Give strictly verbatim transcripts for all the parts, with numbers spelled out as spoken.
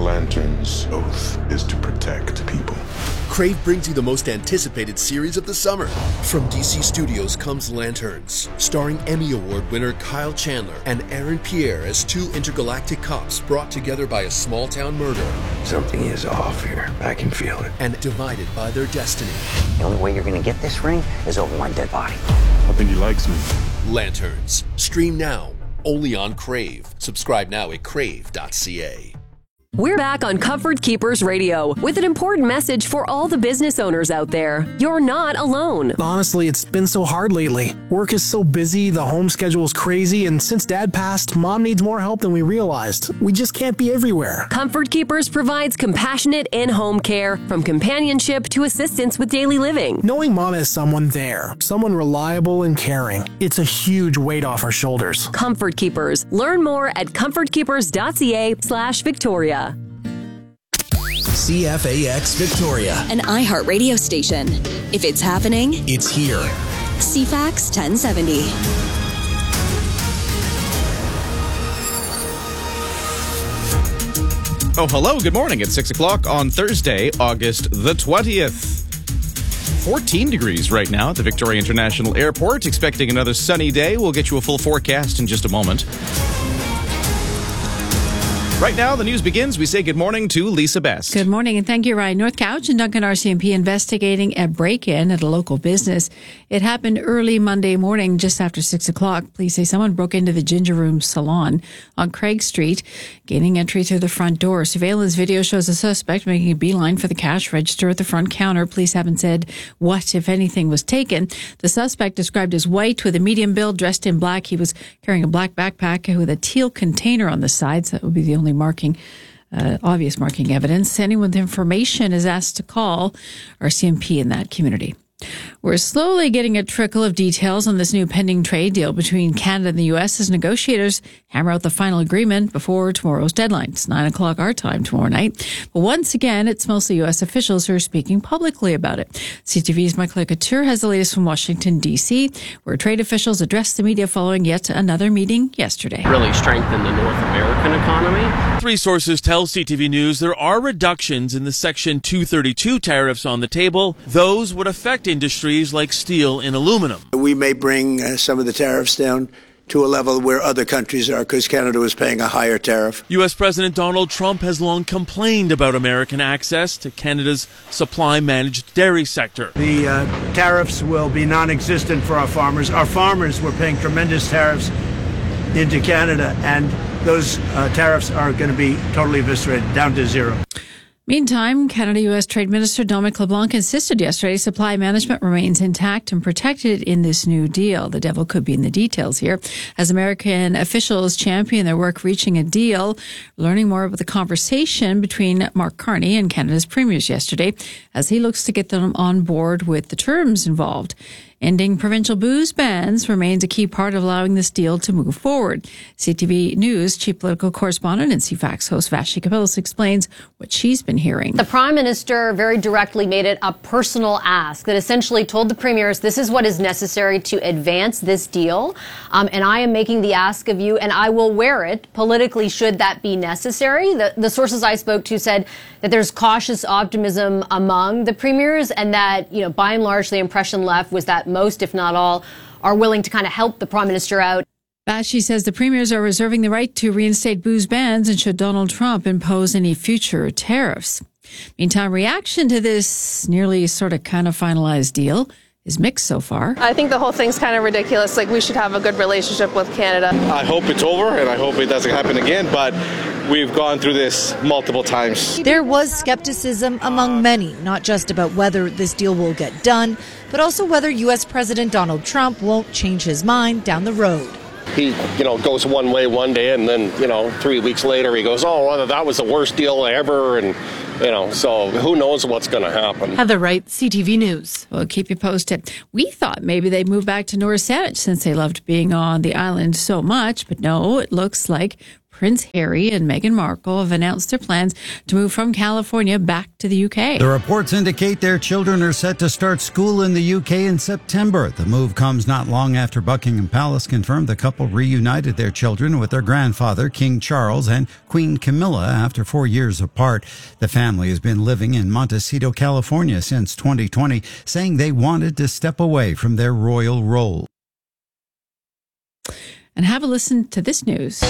Lantern's oath is to protect people. Crave brings you the most anticipated series of the summer. From D C Studios comes Lanterns, starring Emmy Award winner Kyle Chandler and Aaron Pierre as two intergalactic cops brought together by a small-town murder. Something is off here. I can feel it. And divided by their destiny. The only way you're going to get this ring is over my dead body. I think he likes me. Lanterns. Stream now. Only on Crave. Subscribe now at crave dot c a. We're back on Comfort Keepers Radio with an important message for all the business owners out there. You're not alone. Honestly, it's been so hard lately. Work is so busy, the home schedule is crazy, and since Dad passed, Mom needs more help than we realized. We just can't be everywhere. Comfort Keepers provides compassionate in-home care, from companionship to assistance with daily living. Knowing Mom has someone there, someone reliable and caring, it's a huge weight off our shoulders. Comfort Keepers. Learn more at comfort keepers dot c a slash Victoria. C F A X Victoria, an iHeart radio station. If it's happening, it's here. C FAX ten seventy. Oh, hello. Good morning. It's six o'clock on Thursday, August the twentieth. fourteen degrees right now at the Victoria International Airport. Expecting another sunny day. We'll get you a full forecast in just a moment. Right now, the news begins. We say good morning to Lisa Best. Good morning, and thank you, Ryan. North Couch and Duncan R C M P investigating a break-in at a local business. It happened early Monday morning, just after six o'clock. Police say someone broke into the Ginger Room Salon on Craig Street, gaining entry through the front door. Surveillance video shows a suspect making a beeline for the cash register at the front counter. Police haven't said what, if anything, was taken. The suspect, described as white with a medium build, dressed in black. He was carrying a black backpack with a teal container on the sides. That would be the only marking, uh, obvious marking evidence. Anyone with information is asked to call R C M P in that community. We're slowly getting a trickle of details on this new pending trade deal between Canada and the U S as negotiators hammer out the final agreement before tomorrow's deadline. It's nine o'clock our time tomorrow night. But once again, it's mostly U S officials who are speaking publicly about it. C T V's Michael Couture has the latest from Washington, D C, where trade officials addressed the media following yet another meeting yesterday. Really strengthen the North American economy. Three sources tell C T V News there are reductions in the Section two thirty-two tariffs on the table. Those would affect industries like steel and aluminum. We may bring uh, some of the tariffs down to a level where other countries are, because Canada was paying a higher tariff. U S President Donald Trump has long complained about American access to Canada's supply-managed dairy sector. The uh, tariffs will be non-existent for our farmers. Our farmers were paying tremendous tariffs into Canada, and those uh, tariffs are going to be totally eviscerated, down to zero. Meantime, Canada-U S Trade Minister Dominic LeBlanc insisted yesterday supply management remains intact and protected in this new deal. The devil could be in the details here. As American officials champion their work reaching a deal, learning more about the conversation between Mark Carney and Canada's premiers yesterday as he looks to get them on board with the terms involved. Ending provincial booze bans remains a key part of allowing this deal to move forward. C T V News chief political correspondent and C FAX host Vassy Kapelos explains what she's been hearing. The Prime Minister very directly made it a personal ask that essentially told the premiers this is what is necessary to advance this deal. Um, and I am making the ask of you, and I will wear it politically should that be necessary. The, the sources I spoke to said that there's cautious optimism among the premiers, and that, you know, by and large, the impression left was that most, if not all, are willing to kind of help the Prime Minister out. Vassy says the premiers are reserving the right to reinstate booze bans and should Donald Trump impose any future tariffs. Meantime, reaction to this nearly sort of kind of finalized deal is mixed so far. I think the whole thing's kind of ridiculous. Like, we should have a good relationship with Canada. I hope it's over, and I hope it doesn't happen again, but we've gone through this multiple times. There was skepticism among many, not just about whether this deal will get done, but also whether U S President Donald Trump won't change his mind down the road. He, you know, goes one way one day, and then, you know, three weeks later he goes, oh, well, that was the worst deal ever, and, you know, so who knows what's going to happen. Heather Wright, C T V News. We'll keep you posted. We thought maybe they'd move back to North Saanich since they loved being on the island so much, but no, it looks like Prince Harry and Meghan Markle have announced their plans to move from California back to the U K. The reports indicate their children are set to start school in the U K in September. The move comes not long after Buckingham Palace confirmed the couple reunited their children with their grandfather, King Charles, and Queen Camilla after four years apart. The family has been living in Montecito, California since twenty twenty, saying they wanted to step away from their royal role. And have a listen to this news.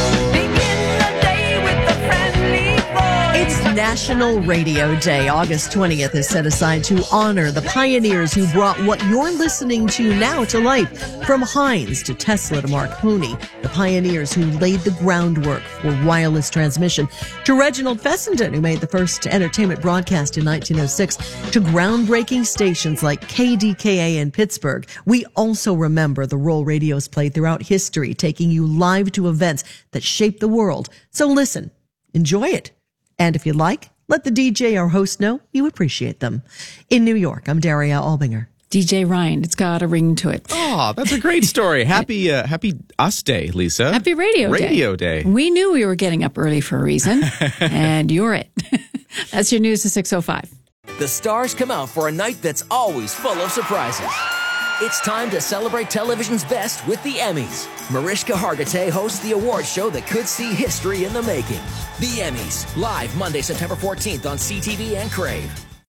It's National Radio Day. August twentieth is set aside to honor the pioneers who brought what you're listening to now to life. From Heinz to Tesla to Marconi, the pioneers who laid the groundwork for wireless transmission, to Reginald Fessenden, who made the first entertainment broadcast in nineteen oh six, to groundbreaking stations like K D K A in Pittsburgh. We also remember the role radios played throughout history, taking you live to events that shaped the world. So listen, enjoy it. And if you like, let the D J or host know you appreciate them. In New York, I'm Daria Albinger. D J Ryan, it's got a ring to it. Oh, that's a great story. Happy uh, Happy Us Day, Lisa. Happy Radio Day. Radio Day. We knew we were getting up early for a reason, and you're it. That's your news at six oh five. The stars come out for a night that's always full of surprises. It's time to celebrate television's best with the Emmys. Mariska Hargitay hosts the award show that could see history in the making. The Emmys, live Monday, September fourteenth on C T V and Crave.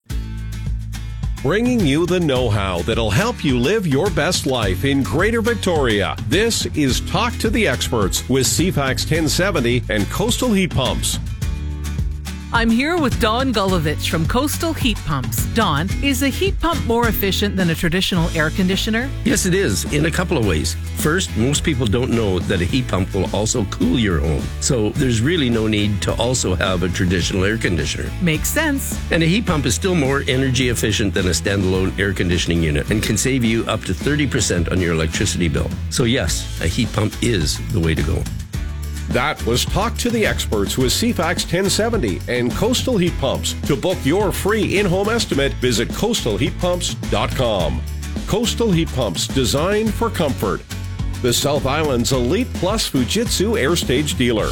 Bringing you the know-how that'll help you live your best life in Greater Victoria. This is Talk to the Experts with C FAX ten seventy and Coastal Heat Pumps. I'm here with Don Gulovich from Coastal Heat Pumps. Don, is a heat pump more efficient than a traditional air conditioner? Yes, it is, in a couple of ways. First, most people don't know that a heat pump will also cool your home. So there's really no need to also have a traditional air conditioner. Makes sense. And a heat pump is still more energy efficient than a standalone air conditioning unit and can save you up to thirty percent on your electricity bill. So yes, a heat pump is the way to go. That was Talk to the Experts with C FAX ten seventy and Coastal Heat Pumps. To book your free in-home estimate, visit coastal heat pumps dot com. Coastal Heat Pumps, designed for comfort. The South Island's Elite Plus Fujitsu Air Stage dealer.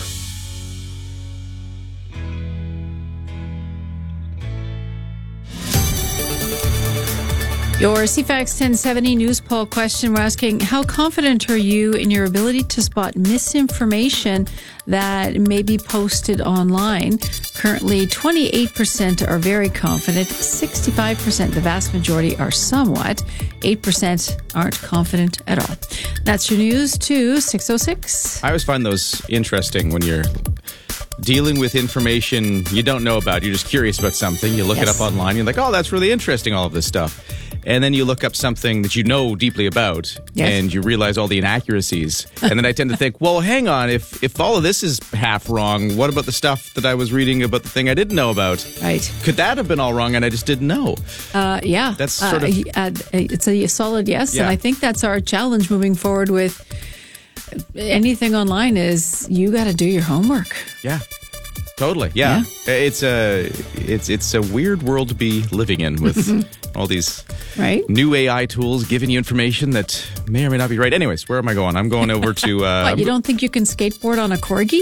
Your C FAX ten seventy news poll question, we're asking, how confident are you in your ability to spot misinformation that may be posted online? Currently, twenty-eight percent are very confident, sixty-five percent, the vast majority, are somewhat, eight percent aren't confident at all. That's your news to six oh six. I always find those interesting when you're dealing with information you don't know about. You're just curious about something. You look yes. it up online. You're like, oh, that's really interesting, all of this stuff. And then you look up something that you know deeply about, yes. and you realize all the inaccuracies. And then I tend to think, well, hang on, if if all of this is half wrong, what about the stuff that I was reading about the thing I didn't know about? Right. Could that have been all wrong and I just didn't know? Uh, yeah. That's sort uh, of... Uh, it's a solid yes, yeah. and I think that's our challenge moving forward with anything online is you got to do your homework. Yeah. Totally, yeah. yeah. It's a it's it's a weird world to be living in with all these right? new A I tools giving you information that may or may not be right. Anyways, where am I going? I'm going over to. Uh, what, you don't think you can skateboard on a corgi?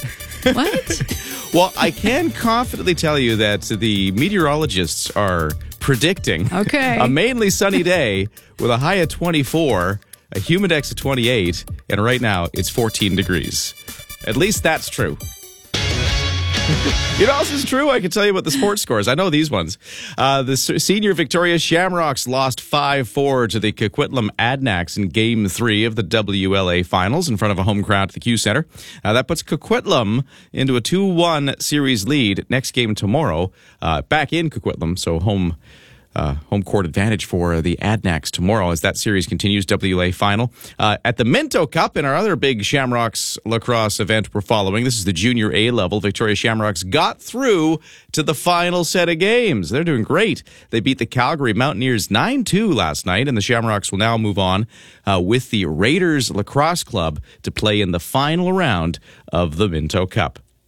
What? Well, I can confidently tell you that the meteorologists are predicting okay. a mainly sunny day with a high of twenty-four, a humidex of twenty-eight, and right now it's fourteen degrees. At least that's true. You know what else is true? I can tell you about the sports scores. I know these ones. Uh, the senior Victoria Shamrocks lost five four to the Coquitlam Adnacks in Game three of the W L A Finals in front of a home crowd at the Q Center. Uh, that puts Coquitlam into a two one series lead. Next game tomorrow, uh, back in Coquitlam, so home... Uh, home court advantage for the Adnacks tomorrow as that series continues. W L A final. Uh, at the Minto Cup, in our other big Shamrocks lacrosse event we're following, this is the junior A level. Victoria Shamrocks got through to the final set of games. They're doing great. They beat the Calgary Mountaineers nine two last night, and the Shamrocks will now move on uh, with the Raiders Lacrosse Club to play in the final round of the Minto Cup.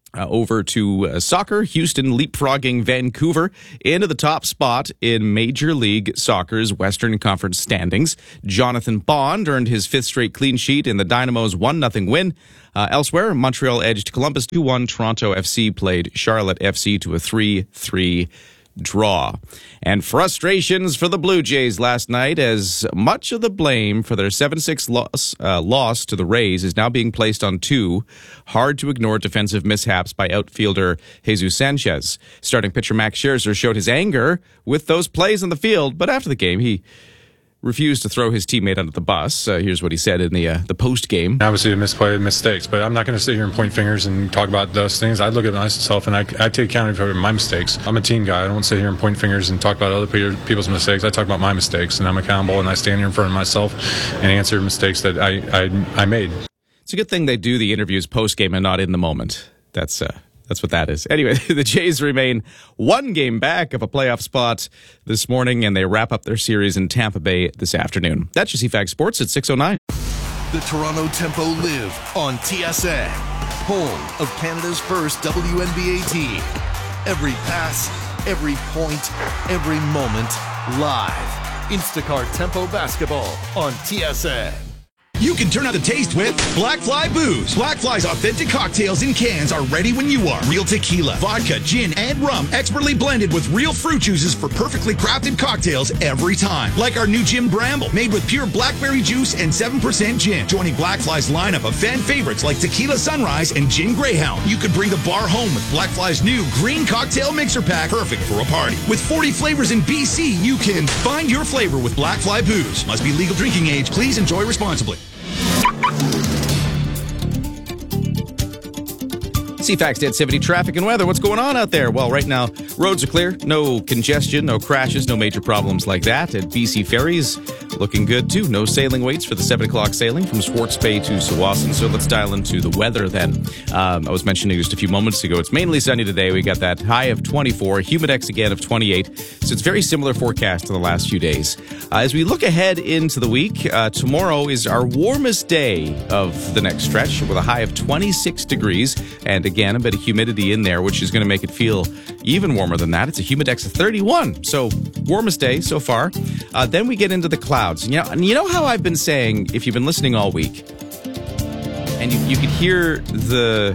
Uh, over to uh, soccer, Houston leapfrogging Vancouver into the top spot in Major League Soccer's Western Conference standings. Jonathan Bond earned his fifth straight clean sheet in the Dynamo's one nothing win. Uh, elsewhere, Montreal edged Columbus two one. Toronto F C played Charlotte F C to a three three draw. And frustrations for the Blue Jays last night, as much of the blame for their seven six loss, uh, loss to the Rays is now being placed on two hard-to-ignore defensive mishaps by outfielder Jesus Sanchez. Starting pitcher Max Scherzer showed his anger with those plays on the field, but after the game, he refused to throw his teammate under the bus. Uh, here's what he said in the uh, the post game. Obviously, a misplay, mistakes, but I'm not going to sit here and point fingers and talk about those things. I look at myself and I, I take accountability for my mistakes. I'm a team guy. I don't sit here and point fingers and talk about other people's mistakes. I talk about my mistakes, and I'm accountable, and I stand here in front of myself and answer mistakes that I I, I made. It's a good thing they do the interviews post game and not in the moment. That's uh. That's what that is. Anyway, the Jays remain one game back of a playoff spot this morning, and they wrap up their series in Tampa Bay this afternoon. That's your C FAX Sports at six oh nine. The Toronto Tempo live on T S N, home of Canada's first W N B A team. Every pass, every point, every moment, live. Instacart Tempo Basketball on T S N. You can turn out the taste with Black Fly Booze. Black Fly's authentic cocktails in cans are ready when you are. Real tequila, vodka, gin, and rum, expertly blended with real fruit juices for perfectly crafted cocktails every time. Like our new Gin Bramble, made with pure blackberry juice and seven percent gin. Joining Black Fly's lineup of fan favorites like Tequila Sunrise and Gin Greyhound. You could bring the bar home with Black Fly's new green cocktail mixer pack, perfect for a party. With forty flavors in B C, you can find your flavor with Black Fly Booze. Must be legal drinking age. Please enjoy responsibly. C FAX Dead seventy traffic and weather. What's going on out there? Well, right now, roads are clear. No congestion, no crashes, no major problems like that. At B C Ferries, looking good, too. No sailing waits for the seven o'clock sailing from Swartz Bay to Tsawwassen. So let's dial into the weather then. Um, I was mentioning just a few moments ago, it's mainly sunny today. We got that high of twenty-four, humidex again of twenty-eight. So it's very similar forecast to the last few days. Uh, as we look ahead into the week, uh, tomorrow is our warmest day of the next stretch with a high of twenty-six degrees. And again, a bit of humidity in there, which is going to make it feel even warmer than that. It's a humidex of thirty-one. So warmest day so far. Uh, then we get into the clouds. You know, and you know how I've been saying, if you've been listening all week, and you, you could hear the,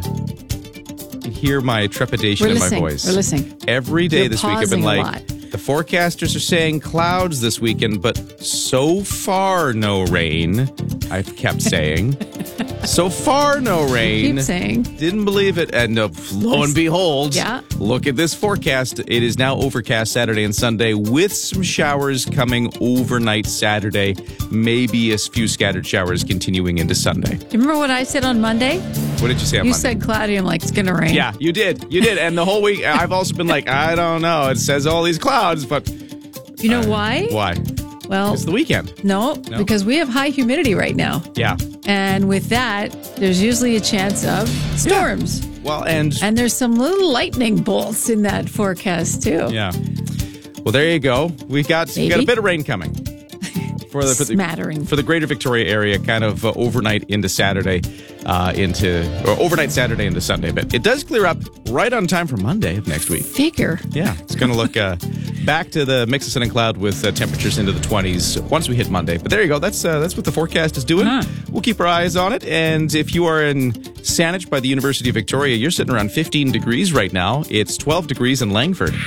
you could hear my trepidation We're in listening. my voice. We're listening. Every day You're this week I've been pausing a like, lot. the forecasters are saying clouds this weekend, but so far no rain. I've kept saying. So far, no rain. Keep saying. Didn't believe it. And uh, lo and behold, Yeah. look at this forecast. It is now overcast Saturday and Sunday with some showers coming overnight Saturday. Maybe a few scattered showers continuing into Sunday. Do you remember what I said on Monday? What did you say on You Monday? said cloudy. I'm like, it's going to rain. Yeah, you did. You did. And the whole week, I've also been like, I don't know. It says all these clouds, but... You know uh, why? Why? Well, It's the weekend. No, No? because we have high humidity right now. Yeah. And with that, there's usually a chance of storms. Well, and... And there's some little lightning bolts in that forecast, too. Yeah. Well, there you go. We got we got a Maybe. bit of rain coming for the for the, Smattering. for the greater Victoria area, kind of uh, overnight into Saturday, uh, into or overnight Saturday into Sunday. But it does clear up right on time for Monday of next week. Figure. Yeah, it's going to look uh, back to the mix of sun and cloud with uh, temperatures into the twenties once we hit Monday. But there you go. That's uh, that's what the forecast is doing. Huh. We'll keep our eyes on it. And if you are in Saanich by the University of Victoria, you're sitting around fifteen degrees right now. It's twelve degrees in Langford.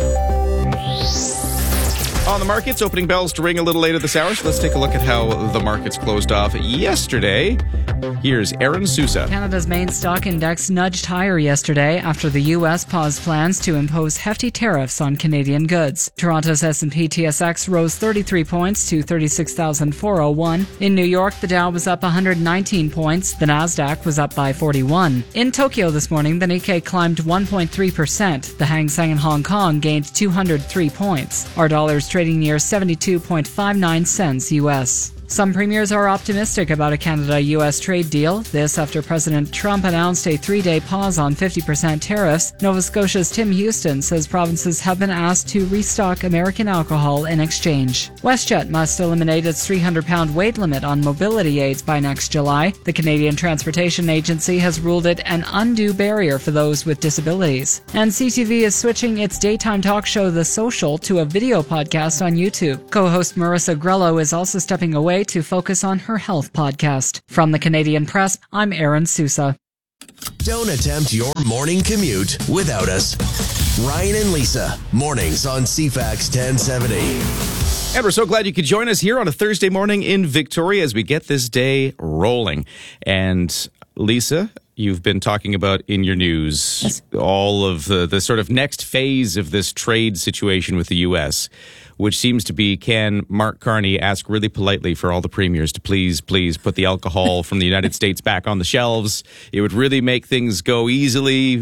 On the markets, opening bells to ring a little later this hour, so let's take a look at how the markets closed off yesterday. Here's Aaron Sousa. Canada's main stock index nudged higher yesterday after the U S paused plans to impose hefty tariffs on Canadian goods. Toronto's S and P T S X rose thirty-three points to thirty-six thousand four hundred one. In New York, the Dow was up one hundred nineteen points. The Nasdaq was up by forty-one. In Tokyo this morning, the Nikkei climbed one point three percent. The Hang Seng in Hong Kong gained two hundred three points. Our dollar is trading near seventy-two point five nine cents U S. Some premiers are optimistic about a Canada-U S trade deal. This after President Trump announced a three-day pause on fifty percent tariffs. Nova Scotia's Tim Houston says provinces have been asked to restock American alcohol in exchange. WestJet must eliminate its three hundred pound weight limit on mobility aids by next July. The Canadian Transportation Agency has ruled it an undue barrier for those with disabilities. And C T V is switching its daytime talk show The Social to a video podcast on YouTube. Co-host Marissa Grello is also stepping away to focus on her health podcast. From the Canadian Press, I'm Aaron Sousa. Don't attempt your morning commute without us. Ryan and Lisa, mornings on C FAX ten seventy. And we're so glad you could join us here on a Thursday morning in Victoria as we get this day rolling. And Lisa, you've been talking about in your news yes. all of the, the sort of next phase of this trade situation with the U S, which seems to be, can Mark Carney ask really politely for all the premiers to please, please put the alcohol from the United States back on the shelves. It would really make things go easily,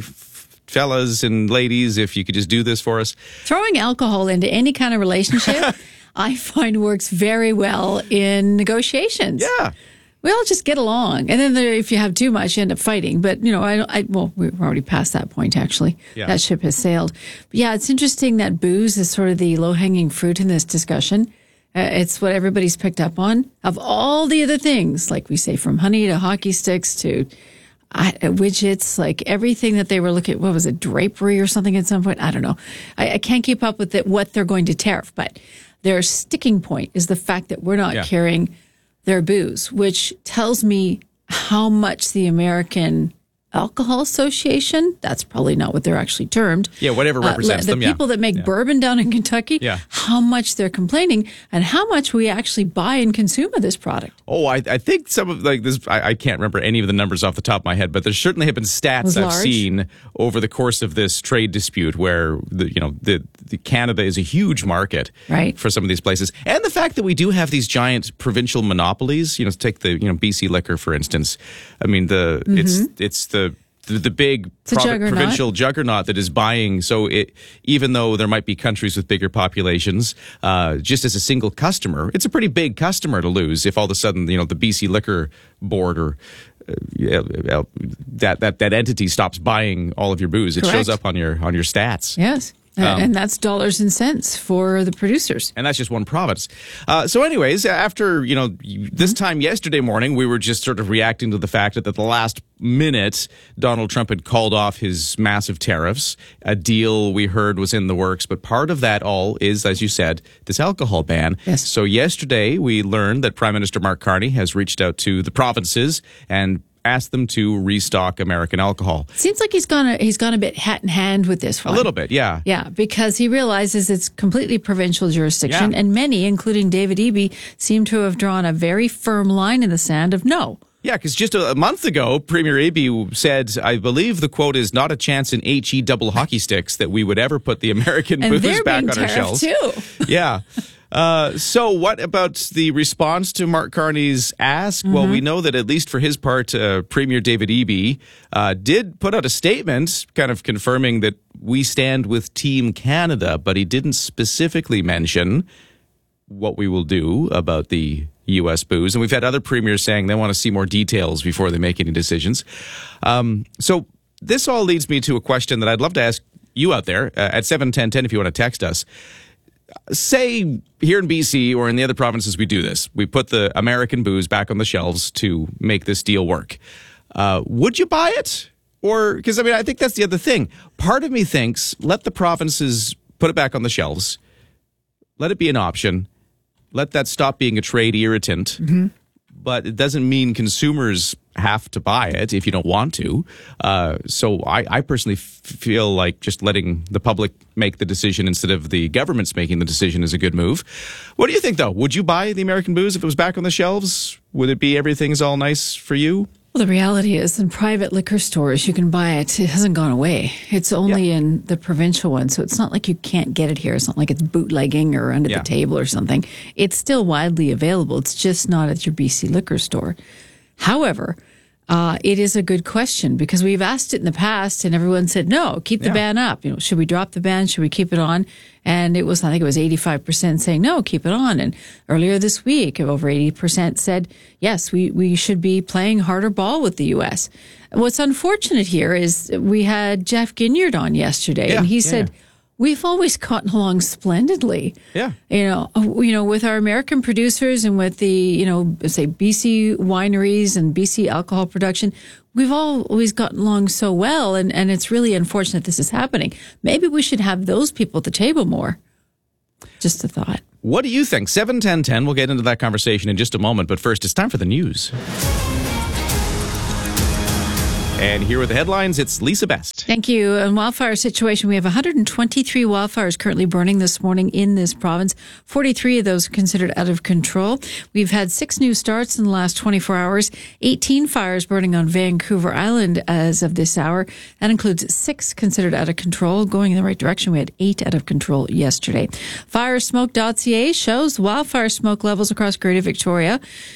fellas and ladies, if you could just do this for us. Throwing alcohol into any kind of relationship, I find works very well in negotiations. Yeah. We all just get along. And then there, if you have too much, you end up fighting. But, you know, I, I well, we're already past that point, actually. Yeah. That ship has sailed. But yeah, it's interesting that booze is sort of the low-hanging fruit in this discussion. Uh, it's what everybody's picked up on. Of all the other things, like we say, from honey to hockey sticks to uh, widgets, like everything that they were looking at, what was it, drapery or something at some point? I don't know. I, I can't keep up with it, what they're going to tariff. But their sticking point is the fact that we're not yeah. carrying their booze, which tells me how much the American Alcohol Association, that's probably not what they're actually termed. Yeah, whatever represents uh, the them, The yeah. people that make yeah. bourbon down in Kentucky, yeah. how much they're complaining and how much we actually buy and consume of this product. Oh, I, I think some of like this, I, I can't remember any of the numbers off the top of my head, but there certainly have been stats I've large. seen over the course of this trade dispute where the, you know, the, the Canada is a huge market right. for some of these places. And the fact that we do have these giant provincial monopolies, you know, take the, you know, B C Liquor, for instance. I mean, the, mm-hmm. it's, it's the, The, the big provi- provincial juggernaut that is buying. So it, even though there might be countries with bigger populations, uh, just as a single customer, it's a pretty big customer to lose if all of a sudden, you know, the B C Liquor Board or uh, yeah, that, that, that entity stops buying all of your booze. It Correct. shows up on your, on your stats. Yes. Um, and that's dollars and cents for the producers. And that's just one province. Uh, so anyways, after, you know, this time yesterday morning, we were just sort of reacting to the fact that at the last minute, Donald Trump had called off his massive tariffs. A deal we heard was in the works. But part of that all is, as you said, this alcohol ban. Yes. So yesterday, we learned that Prime Minister Mark Carney has reached out to the provinces and asked them to restock American alcohol. Seems like he's gone a, he's gone a bit hat in hand with this one. A little bit, yeah. Yeah, because he realizes it's completely provincial jurisdiction, Yeah. and many, including David Eby, seem to have drawn a very firm line in the sand of no. Yeah, because just a, a month ago, Premier Eby said, I believe the quote is not a chance in H E double hockey sticks that we would ever put the American And booze they're back being on our tariffed shelves. too. Yeah. Uh, so what about the response to Mark Carney's ask? Mm-hmm. Well, we know that at least for his part, uh, Premier David Eby uh, did put out a statement kind of confirming that we stand with Team Canada, but he didn't specifically mention what we will do about the U S booze. And we've had other premiers saying they want to see more details before they make any decisions. Um, so this all leads me to a question that I'd love to ask you out there uh, at seven ten ten if you want to text us. Say here in B C or in the other provinces we do this. We put the American booze back on the shelves to make this deal work. Uh, would you buy it? Or, because I mean, I think that's the other thing. Part of me thinks let the provinces put it back on the shelves. Let it be an option. Let that stop being a trade irritant. Mm-hmm. But it doesn't mean consumers have to buy it if you don't want to. Uh, so I, I personally f- feel like just letting the public make the decision instead of the government's making the decision is a good move. What do you think, though? Would you buy the American booze if it was back on the shelves? Would it be everything's all nice for you? Well, the reality is in private liquor stores, you can buy it. It hasn't gone away. It's only yeah. in the provincial one. So it's not like you can't get it here. It's not like it's bootlegging or under yeah. the table or something. It's still widely available. It's just not at your B C liquor store. However, Uh, it is a good question because we've asked it in the past and everyone said, no, keep the Yeah. ban up. You know, should we drop the ban? Should we keep it on? And it was, I think it was eighty-five percent saying, no, keep it on. And earlier this week, over eighty percent said, yes, we, we should be playing harder ball with the U S. What's unfortunate here is we had Jeff Ginyard on yesterday Yeah, and he yeah, said, yeah. we've always gotten along splendidly. Yeah. You know, you know, with our American producers and with the, you know, say B C wineries and B C alcohol production, we've all always gotten along so well. And, and it's really unfortunate this is happening. Maybe we should have those people at the table more. Just a thought. What do you think? seven ten ten. We'll get into that conversation in just a moment. But first, it's time for the news. And here with the headlines, it's Lisa Best. Thank you. On wildfire situation, we have one hundred twenty-three wildfires currently burning this morning in this province. forty-three of those are considered out of control. We've had six new starts in the last twenty-four hours, eighteen fires burning on Vancouver Island as of this hour. That includes six considered out of control. Going in the right direction, we had eight out of control yesterday. Firesmoke dot c a shows wildfire smoke levels across Greater Victoria.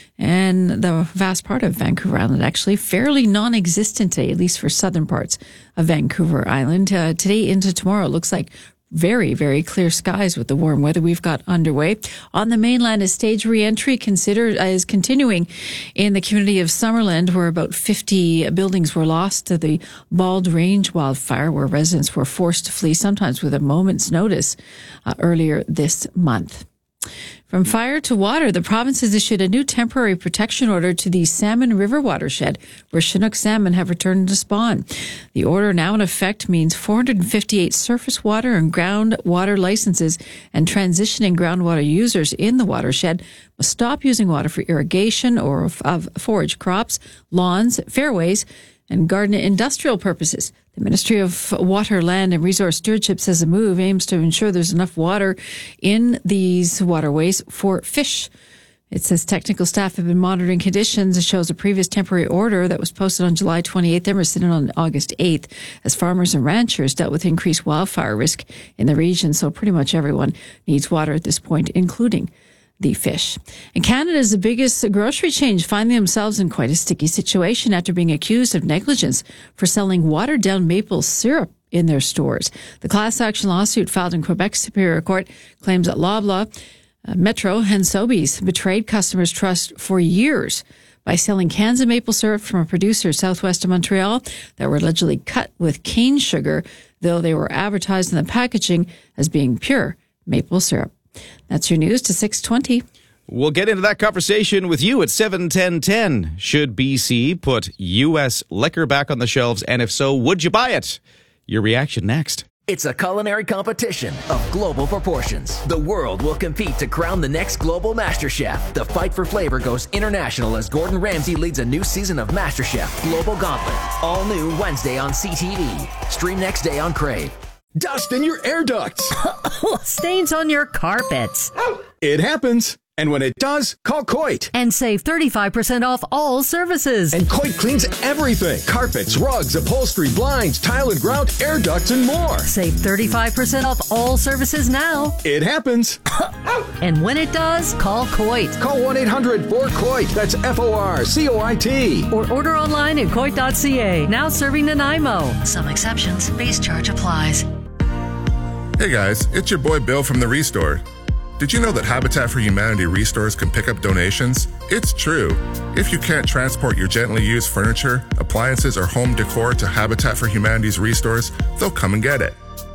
And the vast part of Vancouver Island, actually, fairly non-existent today, at least for southern parts of Vancouver Island. Uh, today into tomorrow, it looks like very, very clear skies with the warm weather we've got underway. On the mainland, a stage re-entry considered uh, is continuing in the community of Summerland, where about fifty buildings were lost to the Bald Range wildfire, where residents were forced to flee, sometimes with a moment's notice, uh, earlier this month. From fire to water, the province has issued a new temporary protection order to the Salmon River watershed, where Chinook salmon have returned to spawn. The order now in effect means four hundred fifty-eight surface water and groundwater licenses and transitioning groundwater users in the watershed must stop using water for irrigation or of, of forage crops, lawns, fairways, and garden industrial purposes. The Ministry of Water, Land and Resource Stewardship says the move aims to ensure there's enough water in these waterways for fish. It says technical staff have been monitoring conditions. It shows a previous temporary order that was posted on July twenty-eighth, then rescinded on August eighth, as farmers and ranchers dealt with increased wildfire risk in the region. So pretty much everyone needs water at this point, including the fish. And Canada's the biggest grocery chain finding themselves in quite a sticky situation after being accused of negligence for selling watered-down maple syrup in their stores. The class action lawsuit filed in Quebec Superior Court claims that Loblaw, uh, Metro, and Sobeys betrayed customers' trust for years by selling cans of maple syrup from a producer southwest of Montreal that were allegedly cut with cane sugar, though they were advertised in the packaging as being pure maple syrup. That's your news to six twenty. We'll get into that conversation with you at seven ten ten. Should B C put U S liquor back on the shelves? And if so, would you buy it? Your reaction next. It's a culinary competition of global proportions. The world will compete to crown the next global master chef. The fight for flavor goes international as Gordon Ramsay leads a new season of MasterChef Global Gauntlet. All new Wednesday on C T V. Stream next day on Crave. Dust in your air ducts. Stains on your carpets. It happens. And when it does, call Coit. And save thirty-five percent off all services. And Coit cleans everything. Carpets, rugs, upholstery, blinds, tile and grout, air ducts, and more. Save thirty-five percent off all services now. It happens. And when it does, call Coit. Call one eight hundred four C O I T. That's F O R C O I T. Or order online at coit dot c a. Now serving Nanaimo. Some exceptions. Base charge applies. Hey guys, it's your boy Bill from The Restore. Did you know that Habitat for Humanity restores can pick up donations? It's true. If you can't transport your gently used furniture, appliances, or home decor to Habitat for Humanity's restores, they'll come and get it.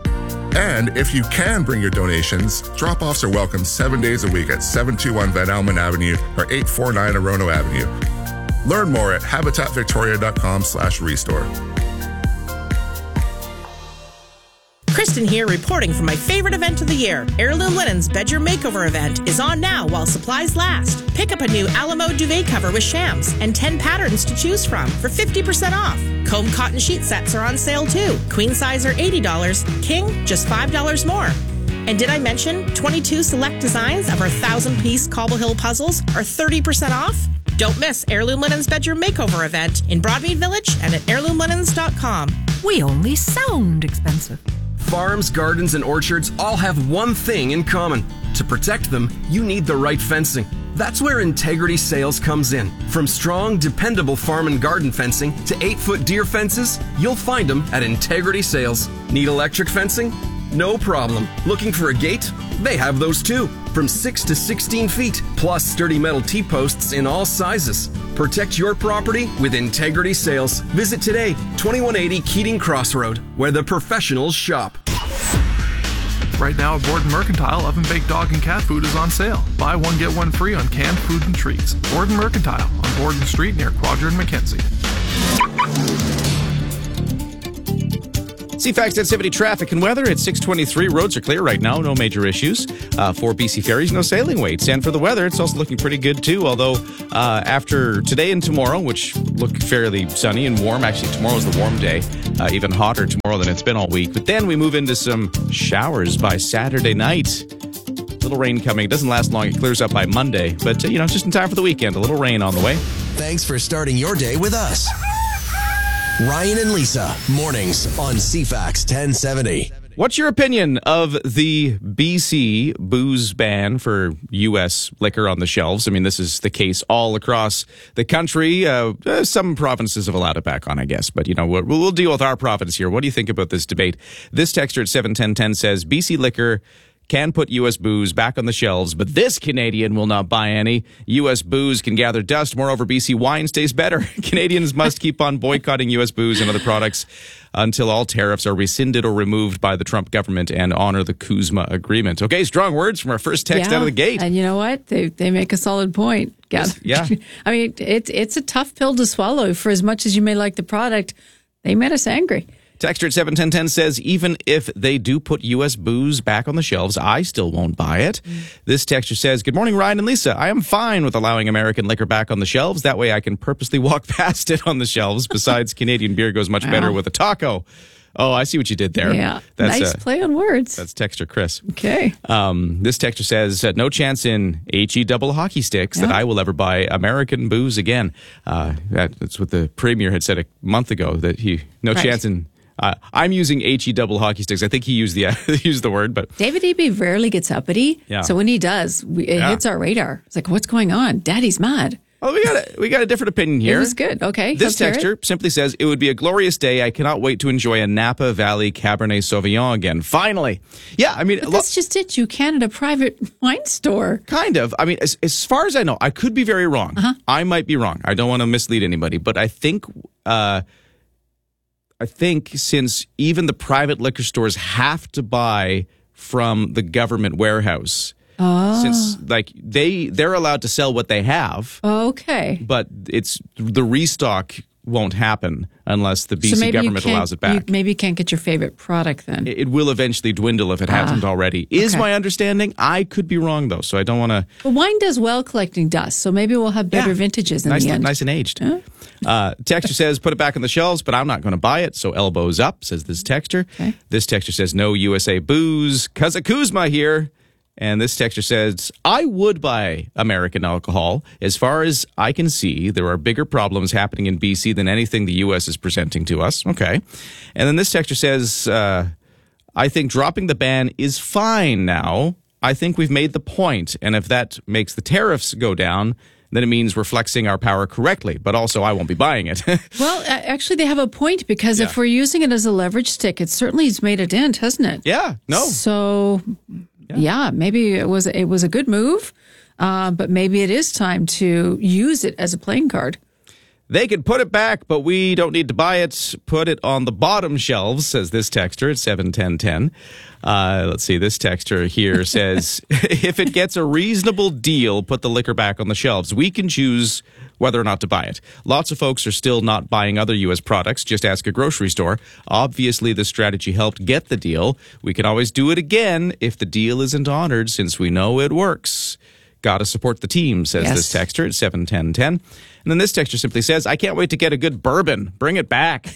And if you can bring your donations, drop-offs are welcome seven days a week at seven two one Van Almen Avenue or eight four nine Orono Avenue. Learn more at habitat victoria dot com slash restore. Kristen here reporting for my favorite event of the year. Heirloom Linens Bedroom Makeover event is on now while supplies last. Pick up a new Alamo duvet cover with shams and ten patterns to choose from for fifty percent off. Comb cotton sheet sets are on sale too. Queen size are eighty dollars, king just five dollars more. And did I mention twenty-two select designs of our one thousand piece Cobble Hill puzzles are thirty percent off? Don't miss Heirloom Linens Bedroom Makeover event in Broadmead Village and at heirloom linens dot com. We only sound expensive. Farms, gardens, and orchards all have one thing in common. To protect them, you need the right fencing. That's where Integrity Sales comes in. From strong, dependable farm and garden fencing to eight-foot deer fences, you'll find them at Integrity Sales. Need electric fencing? No problem. Looking for a gate? They have those too. From six to sixteen feet, plus sturdy metal T-posts in all sizes. Protect your property with Integrity Sales. Visit today, twenty-one eighty Keating Crossroad, where the professionals shop. Right now at Borden Mercantile, oven-baked dog and cat food is on sale. Buy one, get one free on canned food and treats. Borden Mercantile on Borden Street near Quadra and McKenzie. C FAX ten seventy traffic and weather at six twenty-three. Roads are clear right now. No major issues. Uh, for B C ferries, no sailing waits. And for the weather, it's also looking pretty good, too. Although uh, after today and tomorrow, which look fairly sunny and warm. Actually, tomorrow's the warm day. Uh, even hotter tomorrow than it's been all week. But then we move into some showers by Saturday night. Little rain coming. It doesn't last long. It clears up by Monday. But, uh, you know, just in time for the weekend. A little rain on the way. Thanks for starting your day with us. Ryan and Lisa, mornings on C FAX ten seventy. What's your opinion of the B C booze ban for U S liquor on the shelves? I mean, this is the case all across the country. Uh, some provinces have allowed it back on, I guess. But, you know, we'll, we'll deal with our province here. What do you think about this debate? This texter at seven ten ten says, B C liquor can put U S booze back on the shelves, but this Canadian will not buy any. U S booze can gather dust. Moreover, B C wine stays better. Canadians must keep on boycotting U S booze and other products until all tariffs are rescinded or removed by the Trump government and honor the CUSMA agreement. Okay, strong words from our first text yeah, out of the gate. And you know what? They they make a solid point. Yes, yeah. I mean, it's it's a tough pill to swallow. For as much as you may like the product, they made us angry. Texter at seven ten ten says, even if they do put U S booze back on the shelves, I still won't buy it. Mm. This texter says, good morning, Ryan and Lisa. I am fine with allowing American liquor back on the shelves. That way I can purposely walk past it on the shelves. Besides, Canadian beer goes much wow. better with a taco. Oh, I see what you did there. Yeah, that's, nice uh, play on words. That's texter Chris. Okay. Um, this texter says, uh, no chance in H E double hockey sticks yeah. that I will ever buy American booze again. Uh, that's what the Premier had said a month ago, that he, no right. chance in... Uh, I'm using H E double hockey sticks. I think he used the uh, used the word, but David Eby rarely gets uppity. Yeah. So when he does, we, it yeah. hits our radar. It's like, what's going on? Daddy's mad. Oh, we got a, we got a different opinion here. It was good. Okay. This texter simply says, it would be a glorious day. I cannot wait to enjoy a Napa Valley Cabernet Sauvignon again. Finally. Yeah, I mean... But that's lo- just it. You can at a private wine store. Kind of. I mean, as, as far as I know, I could be very wrong. Uh-huh. I might be wrong. I don't want to mislead anybody, but I think... Uh, I think since even the private liquor stores have to buy from the government warehouse, oh. since like they they're allowed to sell what they have. Okay. But it's the restock won't happen unless the B C so government allows it back. You maybe you can't get your favorite product then. It, it will eventually dwindle if it ah. hasn't already. Is okay. my understanding. I could be wrong though, so I don't want to. Well, wine does well collecting dust, so maybe we'll have better yeah. vintages in nice, the end. Nice and aged. Huh? Uh, texter says, put it back on the shelves, but I'm not going to buy it, so elbows up, says this texter. Okay. This texter says, no U S A booze, cause of Kuzma here. And this texter says, I would buy American alcohol. As far as I can see, there are bigger problems happening in B C than anything the U S is presenting to us. Okay. And then this texter says, uh, I think dropping the ban is fine now. I think we've made the point, and if that makes the tariffs go down, then it means we're flexing our power correctly. But also, I won't be buying it. Well, actually, they have a point, because yeah. if we're using it as a leverage stick, it certainly has made a dent, hasn't it? Yeah, no. So, yeah, yeah maybe it was it was a good move, uh, but maybe it is time to use it as a playing card. They could put it back, but we don't need to buy it. Put it on the bottom shelves, says this texter at seven ten ten. Uh, let's see, this texter here says, if it gets a reasonable deal, put the liquor back on the shelves. We can choose whether or not to buy it. Lots of folks are still not buying other U S products. Just ask a grocery store. Obviously, this strategy helped get the deal. We can always do it again if the deal isn't honored, since we know it works. Gotta support the team, says yes. this texter at seven ten ten. And then this texter simply says, I can't wait to get a good bourbon. Bring it back.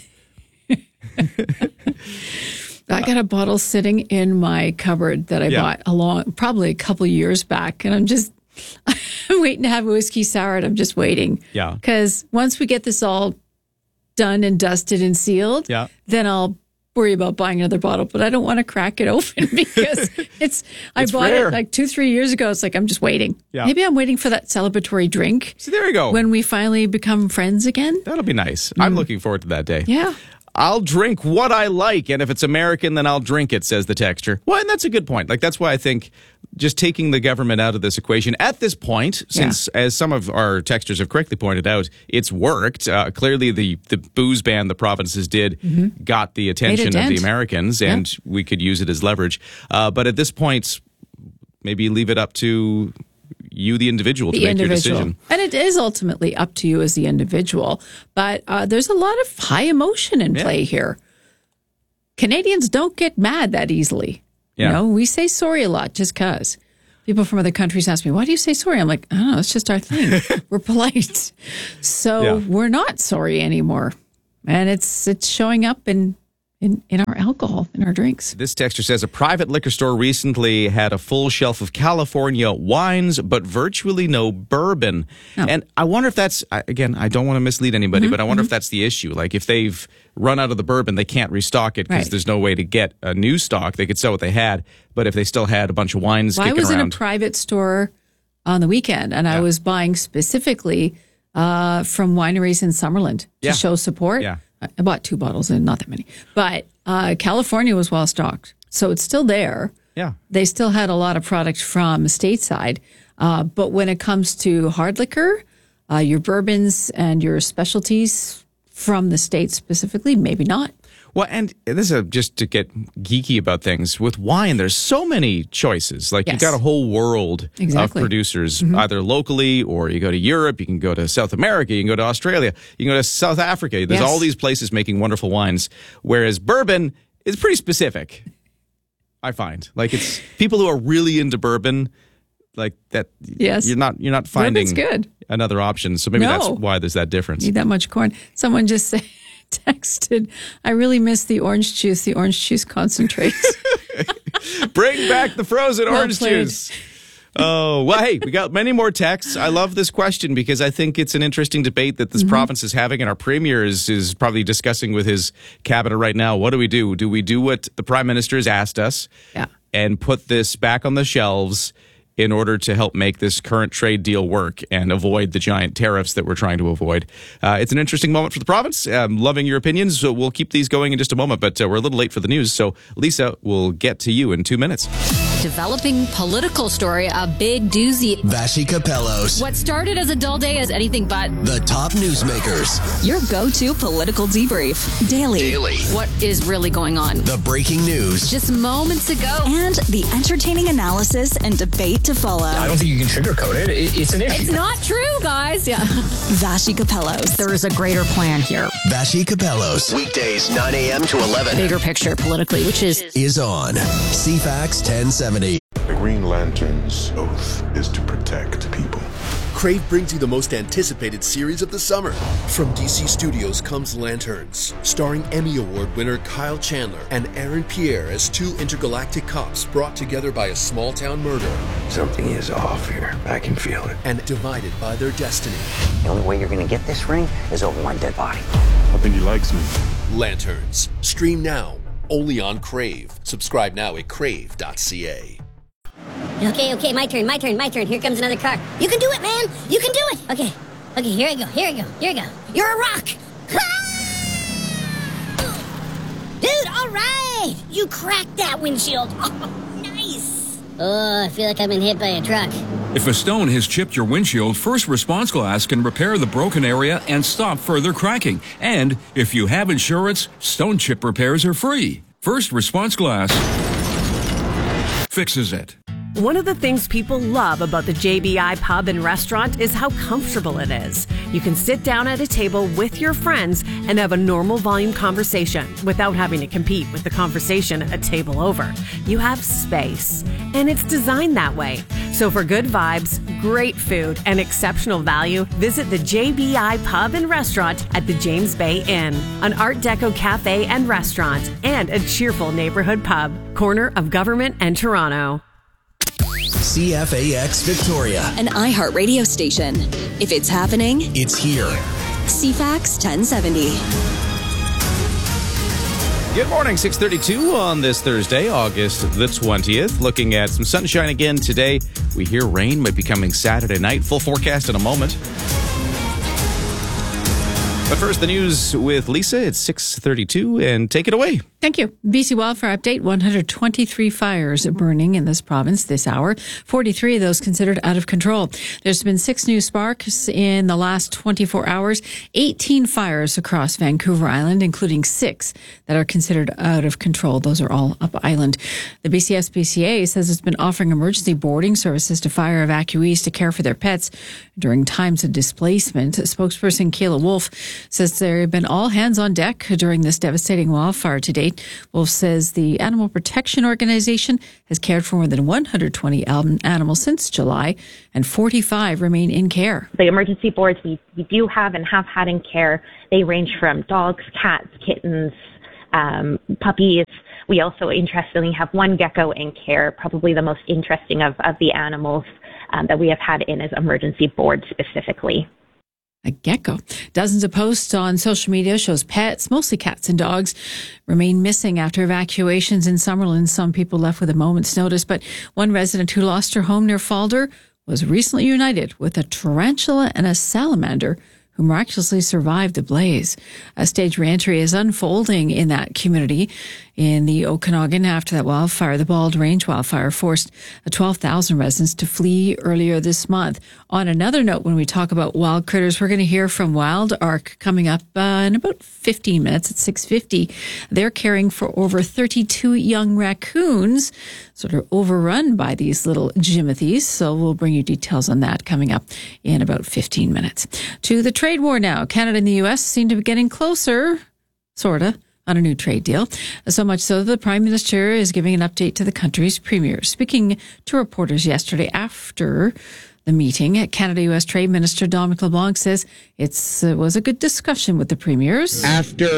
I got a bottle sitting in my cupboard that I yeah. bought along probably a couple years back, and I'm just I'm waiting to have a whiskey sour, and I'm just waiting. Yeah. Because once we get this all done and dusted and sealed, yeah. then I'll worry about buying another bottle, but I don't want to crack it open because It's I It's bought rare. it like two, three years ago. It's like I'm just waiting. Yeah. Maybe I'm waiting for that celebratory drink. So there you go. When we finally become friends again. That'll be nice. I'm looking forward to that day. Yeah. I'll drink what I like, and if it's American, then I'll drink it, says the texter. Well, and that's a good point. Like, that's why I think just taking the government out of this equation at this point, since, yeah. as some of our texters have correctly pointed out, it's worked. Uh, clearly, the, the booze ban the provinces did mm-hmm. got the attention of the Americans, and yeah. we could use it as leverage. Uh, but at this point, maybe leave it up to you, the individual, to the make individual. your decision. And it is ultimately up to you as the individual. But uh, there's a lot of high emotion in yeah. play here. Canadians don't get mad that easily. Yeah. You know, we say sorry a lot just because. People from other countries ask me, why do you say sorry? I'm like, I don't know, it's just our thing. We're polite. So yeah. we're not sorry anymore. And it's it's showing up in In, in our alcohol, in our drinks. This texter says a private liquor store recently had a full shelf of California wines, but virtually no bourbon. Oh. And I wonder if that's, again, I don't want to mislead anybody, mm-hmm, but I wonder mm-hmm. if that's the issue. Like if they've run out of the bourbon, they can't restock it because right. there's no way to get a new stock. They could sell what they had, but if they still had a bunch of wines well, kicking around. I was around. in a private store on the weekend, and yeah. I was buying specifically uh, from wineries in Summerland to yeah. show support. Yeah. I bought two bottles and not that many, but uh, California was well stocked, so it's still there. Yeah, they still had a lot of product from stateside, uh, but when it comes to hard liquor, uh, your bourbons and your specialties from the States specifically, maybe not. Well, and this is a, just to get geeky about things, with wine, there's so many choices. Like, yes. you've got a whole world exactly. of producers, mm-hmm. either locally, or you go to Europe, you can go to South America, you can go to Australia, you can go to South Africa. There's yes. all these places making wonderful wines, whereas bourbon is pretty specific, I find. Like, it's people who are really into bourbon, like that, yes. you're not, you're not finding good. another option. So maybe no. that's why there's that difference. Need that much corn. Someone just said, texted, I really miss the orange juice, the orange juice concentrates. Bring back the frozen well orange played. juice. Oh, well, hey, we got many more texts. I love this question because I think it's an interesting debate that this mm-hmm. province is having, and our premier is, is probably discussing with his cabinet right now. What do we do? Do we do what the prime minister has asked us yeah. and put this back on the shelves in order to help make this current trade deal work and avoid the giant tariffs that we're trying to avoid? Uh, it's an interesting moment for the province. I'm loving your opinions, so we'll keep these going in just a moment, but uh, we're a little late for the news, so Lisa will get to you in two minutes. Developing political story, a big doozy. Vashi Capellos. What started as a dull day is anything but. The top newsmakers. Your go-to political debrief. Daily. Daily. What is really going on? The breaking news. Just moments ago. And the entertaining analysis and debate to follow. I don't think you can sugarcoat it. it it's an issue. It's not true, guys. Yeah. Vashi Capellos. There is a greater plan here. Vashi Capellos. Weekdays, nine a.m. to eleven. Bigger picture politically, which is... Is on C FAX ten seventy. The Green Lantern's oath is to protect people. Crave brings you the most anticipated series of the summer. From D C Studios comes Lanterns, starring Emmy Award winner Kyle Chandler and Aaron Pierre as two intergalactic cops brought together by a small-town murder. Something is off here. I can feel it. And divided by their destiny. The only way you're going to get this ring is over my dead body. I think he likes me. Lanterns. Stream now. Only on Crave. Subscribe now at crave dot c a. Okay, okay, my turn, my turn, my turn. Here comes another car. You can do it, man. You can do it. Okay, okay, here I go, here I go, here I go. You're a rock. Dude, all right. You cracked that windshield. Oh, nice. Oh, I feel like I've been hit by a truck. If a stone has chipped your windshield, First Response Glass can repair the broken area and stop further cracking. And if you have insurance, stone chip repairs are free. First Response Glass fixes it. One of the things people love about the J B I Pub and Restaurant is how comfortable it is. You can sit down at a table with your friends and have a normal volume conversation without having to compete with the conversation a table over. You have space, and it's designed that way. So for good vibes, great food, and exceptional value, visit the J B I Pub and Restaurant at the James Bay Inn, an Art Deco cafe and restaurant, and a cheerful neighborhood pub, corner of Government and Toronto. C F A X Victoria. An iHeart radio station. If it's happening, it's here. C FAX ten seventy. Good morning, six thirty-two on this Thursday, August the twentieth. Looking at some sunshine again today. We hear rain might be coming Saturday night. Full forecast in a moment. But first, the news with Lisa. It's six thirty-two, and take it away. Thank you. B C wildfire update. one hundred twenty-three fires burning in this province this hour. forty-three of those considered out of control. There's been six new sparks in the last twenty-four hours. eighteen fires across Vancouver Island, including six that are considered out of control. Those are all up island. The B C S P C A says it's been offering emergency boarding services to fire evacuees to care for their pets during times of displacement. Spokesperson Kayla Wolf says there have been all hands on deck during this devastating wildfire to date. Wolf says the Animal Protection Organization has cared for more than one hundred twenty animals since July, and forty-five remain in care. The emergency boards we, we do have and have had in care, they range from dogs, cats, kittens, um, puppies. We also, interestingly, have one gecko in care, probably the most interesting of, of the animals um, that we have had in as emergency board specifically. A gecko. Dozens of posts on social media shows pets, mostly cats and dogs, remain missing after evacuations in Summerland. Some people left with a moment's notice, but one resident who lost her home near Falder was recently united with a tarantula and a salamander who miraculously survived the blaze. A staged reentry is unfolding in that community in the Okanagan after that wildfire. The Bald Range wildfire forced twelve thousand residents to flee earlier this month. On another note, when we talk about wild critters, we're going to hear from Wild Ark coming up uh, in about fifteen minutes at six fifty. They're caring for over thirty-two young raccoons, sort of overrun by these little jimothies. So we'll bring you details on that coming up in about fifteen minutes. To the trade war now. Canada and the U S seem to be getting closer, sort of, on a new trade deal. So much so that the Prime Minister is giving an update to the country's premier. Speaking to reporters yesterday after the meeting, Canada-U S Trade Minister Dominic LeBlanc says it's, it was a good discussion with the premiers. After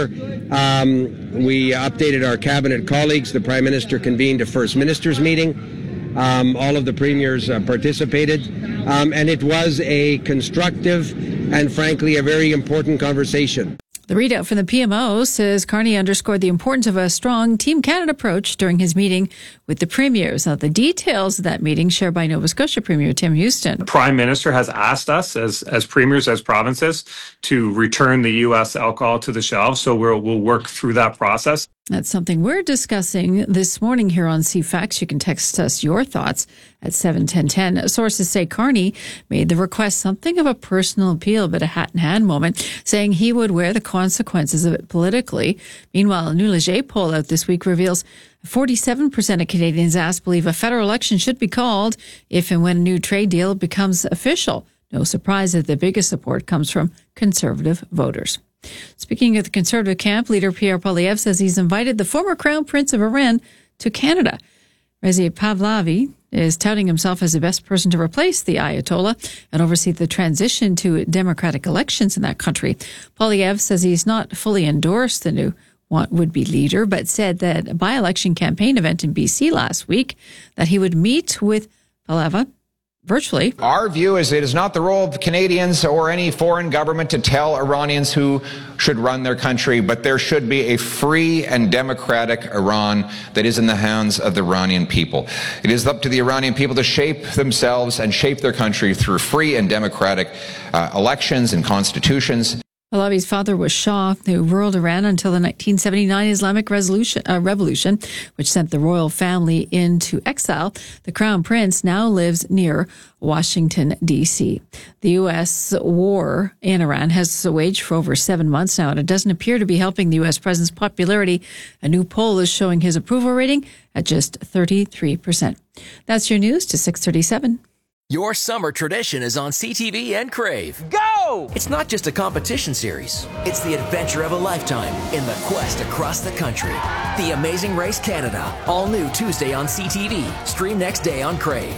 um, we updated our cabinet colleagues, the Prime Minister convened a First Ministers meeting. Um, all of the premiers uh, participated, um, and it was a constructive and, frankly, a very important conversation. The readout from the P M O says Carney underscored the importance of a strong Team Canada approach during his meeting with the premiers. Now, the details of that meeting shared by Nova Scotia Premier Tim Houston. The Prime Minister has asked us as as premiers, as provinces, to return the U S alcohol to the shelves, so we'll, we'll work through that process. That's something we're discussing this morning here on C FAX. You can text us your thoughts at seven ten ten. Sources say Carney made the request something of a personal appeal, but a hat-in-hand moment, saying he would wear the consequences of it politically. Meanwhile, a new Leger poll out this week reveals forty-seven percent of Canadians asked believe a federal election should be called if and when a new trade deal becomes official. No surprise that the biggest support comes from Conservative voters. Speaking of the Conservative camp, leader Pierre Poilievre says he's invited the former Crown Prince of Iran to Canada. Reza Pahlavi is touting himself as the best person to replace the Ayatollah and oversee the transition to democratic elections in that country. Poilievre says he's not fully endorsed the new would-be leader, but said that a by-election campaign event in B C last week that he would meet with Pahlavi virtually. Our view is it is not the role of Canadians or any foreign government to tell Iranians who should run their country, but there should be a free and democratic Iran that is in the hands of the Iranian people. It is up to the Iranian people to shape themselves and shape their country through free and democratic uh, elections and constitutions. Pahlavi's father was Shah, who ruled Iran until the nineteen seventy-nine Islamic Resolution, uh, Revolution, which sent the royal family into exile. The Crown Prince now lives near Washington, D C. The U S war in Iran has waged for over seven months now, and it doesn't appear to be helping the U S president's popularity. A new poll is showing his approval rating at just thirty-three percent. That's your news to six thirty-seven. Your summer tradition is on C T V and Crave. Go! It's not just a competition series. It's the adventure of a lifetime in the quest across the country. The Amazing Race Canada. All new Tuesday on C T V. Stream next day on Crave.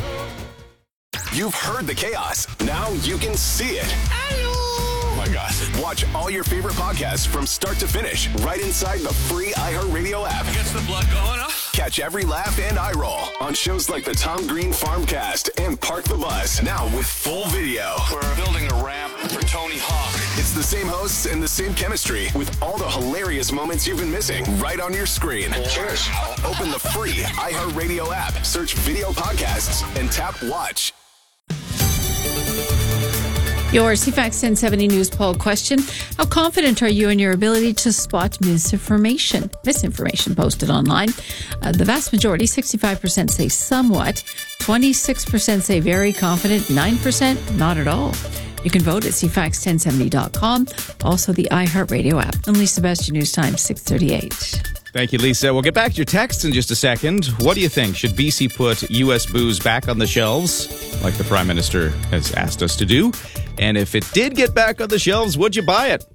You've heard the chaos. Now you can see it. Oh my God. Watch all your favorite podcasts from start to finish right inside the free iHeartRadio app. Gets the blood going, huh? Catch every laugh and eye roll on shows like the Tom Green Farmcast and Park the Bus, now with full video. We're building a ramp for Tony Hawk. It's the same hosts and the same chemistry with all the hilarious moments you've been missing right on your screen. Cheers. Open the free iHeartRadio app, search video podcasts, and tap watch. Your C FAX ten seventy News poll question: how confident are you in your ability to spot misinformation? Misinformation posted online. Uh, the vast majority, sixty-five percent, say somewhat, twenty-six percent say very confident, nine percent not at all. You can vote at C FAX ten seventy dot com, also the iHeartRadio app. I'm Lisa Bastian, News Time, six thirty-eight. Thank you, Lisa. We'll get back to your texts in just a second. What do you think? Should B C put U S booze back on the shelves, like the Prime Minister has asked us to do? And if it did get back on the shelves, would you buy it?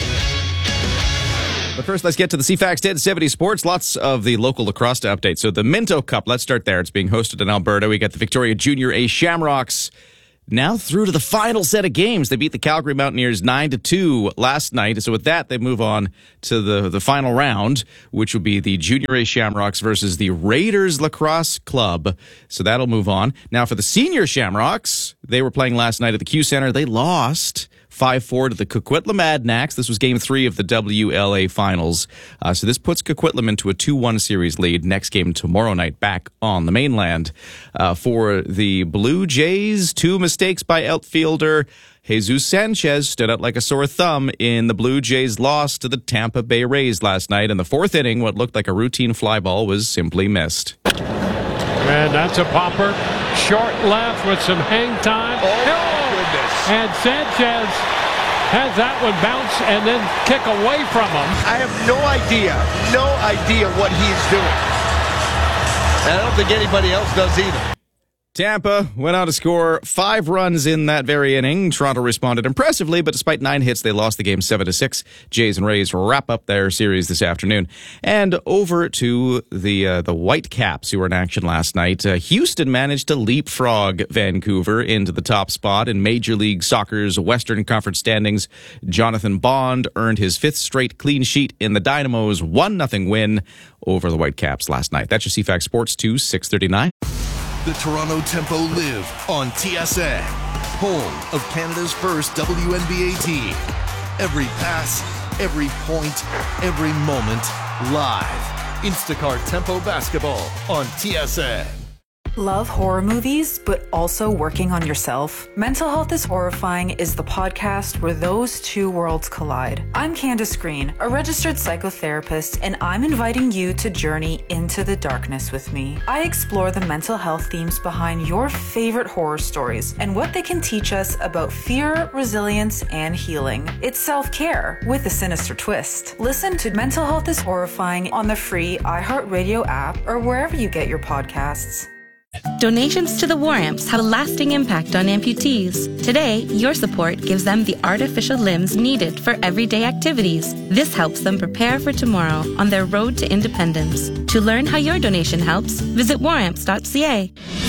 But first, let's get to the C FAX ten seventy Sports. Lots of the local lacrosse to update. So the Minto Cup, let's start there. It's being hosted in Alberta. We got the Victoria Junior A Shamrocks now through to the final set of games. They beat the Calgary Mountaineers nine to two last night. So with that, they move on to the, the final round, which will be the Junior A Shamrocks versus the Raiders Lacrosse Club. So that'll move on. Now for the Senior Shamrocks, they were playing last night at the Q Center. They lost five four to the Coquitlam Adnax. This was game three of the W L A finals. Uh, so this puts Coquitlam into a two one series lead. Next game tomorrow night back on the mainland. Uh, for the Blue Jays, two mistakes by outfielder Jesus Sanchez stood out like a sore thumb in the Blue Jays' loss to the Tampa Bay Rays last night. In the fourth inning, what looked like a routine fly ball was simply missed. And that's a popper. Short left with some hang time. Oh, goodness. And Sanchez has that one bounce and then kick away from him. I have no idea, no idea what he's doing. And I don't think anybody else does either. Tampa went on to score five runs in that very inning. Toronto responded impressively, but despite nine hits, they lost the game seven to six. Jays and Rays wrap up their series this afternoon. And over to the uh, the Whitecaps, who were in action last night. Uh, Houston managed to leapfrog Vancouver into the top spot in Major League Soccer's Western Conference standings. Jonathan Bond earned his fifth straight clean sheet in the Dynamo's one nothing win over the Whitecaps last night. That's your C FAX Sports two, six thirty-nine. The Toronto Tempo live on T S N, home of Canada's first W N B A team. Every pass, every point, every moment, live. Instacart Tempo Basketball on T S N. Love horror movies, but also working on yourself? Mental Health is Horrifying is the podcast where those two worlds collide. I'm Candace Green, a registered psychotherapist, and I'm inviting you to journey into the darkness with me. I explore the mental health themes behind your favorite horror stories and what they can teach us about fear, resilience, and healing. It's self-care with a sinister twist. Listen to Mental Health is Horrifying on the free iHeartRadio app or wherever you get your podcasts. Donations to the War Amps have a lasting impact on amputees. Today, your support gives them the artificial limbs needed for everyday activities. This helps them prepare for tomorrow on their road to independence. To learn how your donation helps, visit war amps dot c a.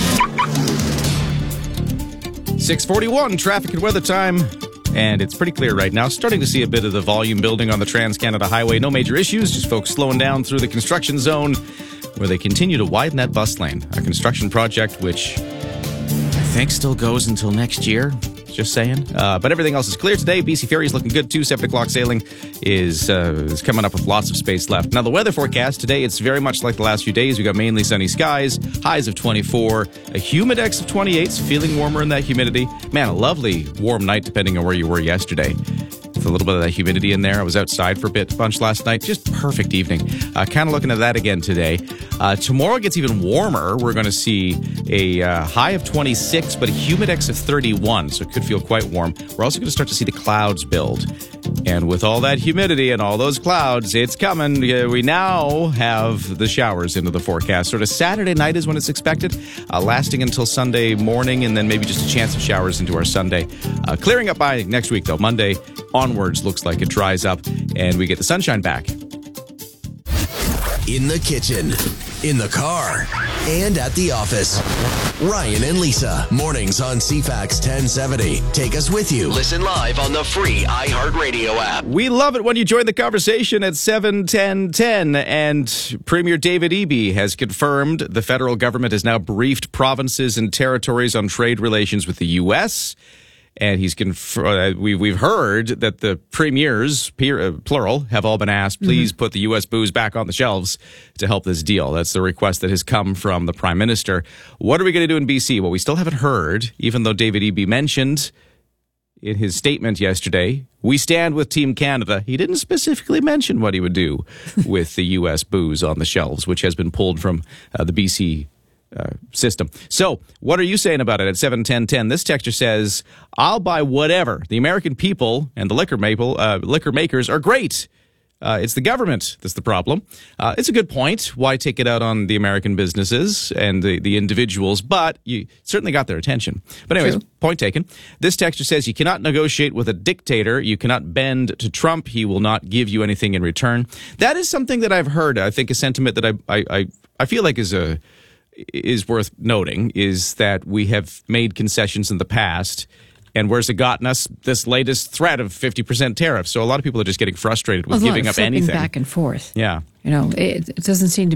six forty-one, traffic and weather time. And it's pretty clear right now. Starting to see a bit of the volume building on the Trans-Canada Highway. No major issues, just folks slowing down through the construction zone, where they continue to widen that bus lane. A construction project which I think still goes until next year. Just saying. Uh, but everything else is clear today. B C Ferry is looking good too. seven o'clock sailing is, uh, is coming up with lots of space left. Now the weather forecast today, it's very much like the last few days. We got mainly sunny skies, highs of twenty-four, a humidex of twenty-eight, so feeling warmer in that humidity. Man, a lovely warm night depending on where you were yesterday. With a little bit of that humidity in there. I was outside for a bit bunch last night. Just perfect evening. Uh, kind of looking at that again today. Uh, tomorrow gets even warmer. We're going to see a uh, high of twenty-six, but a humidex of thirty-one, so it could feel quite warm. We're also going to start to see the clouds build. And with all that humidity and all those clouds, it's coming. Uh, we now have the showers into the forecast. Sort of Saturday night is when it's expected, uh, lasting until Sunday morning, and then maybe just a chance of showers into our Sunday. Uh, clearing up by next week, though. Monday onwards looks like it dries up, and we get the sunshine back. in the kitchen, in the car, and at the office. Ryan and Lisa, mornings on C FAX ten seventy. Take us with you. Listen live on the free iHeartRadio app. We love it when you join the conversation at seven ten ten. And Premier David Eby has confirmed the federal government has now briefed provinces and territories on trade relations with the U S, and he's conf- uh, we've, we've heard that the premiers, uh, plural, have all been asked, please mm-hmm. put the U S booze back on the shelves to help this deal. That's the request that has come from the Prime Minister. What are we going to do in B C? Well, we still haven't heard, even though David Eby mentioned in his statement yesterday, we stand with Team Canada. He didn't specifically mention what he would do with the U S booze on the shelves, which has been pulled from uh, the B C Uh, system. So, what are you saying about it at seven ten ten? This texter says, I'll buy whatever. The American people and the liquor, maple, uh, liquor makers are great. Uh, it's the government that's the problem. Uh, it's a good point. Why take it out on the American businesses and the, the individuals? But you certainly got their attention. But anyways, True. Point taken. This texter says, you cannot negotiate with a dictator. You cannot bend to Trump. He will not give you anything in return. That is something that I've heard. I think a sentiment that I, I, I, I feel like is a... is worth noting is that we have made concessions in the past, and where's it gotten us? This latest threat of fifty percent tariffs. So a lot of people are just getting frustrated with well, giving up anything. Back and forth. Yeah. You know, it, it doesn't seem to